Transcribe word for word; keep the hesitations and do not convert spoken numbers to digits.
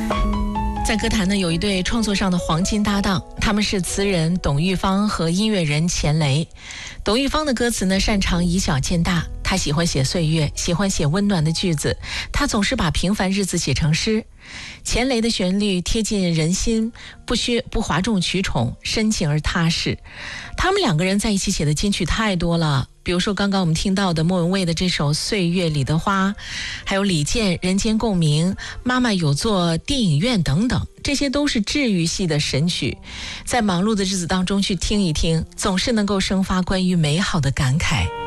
在歌坛呢，有一对创作上的黄金搭档，他们是词人董玉芳和音乐人钱雷。董玉芳的歌词呢，擅长以小见大，他喜欢写岁月，喜欢写温暖的句子，他总是把平凡日子写成诗。钱雷的旋律贴近人心，不虚不哗众取宠，深情而踏实。他们两个人在一起写的金曲太多了，比如说刚刚我们听到的莫文蔚的这首《岁月里的花》，还有李健《人间共鸣》，妈妈有座电影院等等，这些都是治愈系的神曲，在忙碌的日子当中去听一听，总是能够生发关于美好的感慨。